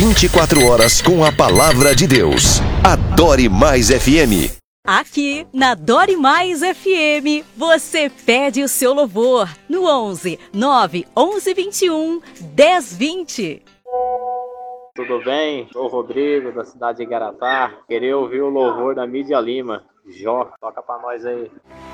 24 horas com a palavra de Deus. Adore Mais FM. Aqui na Adore Mais FM, você pede o seu louvor no 11 9 11 21 10 20. Tudo bem? Sou o Rodrigo, da cidade de Igaratá. Queria ouvir o louvor da Mídia Lima. Jó, toca pra nós aí.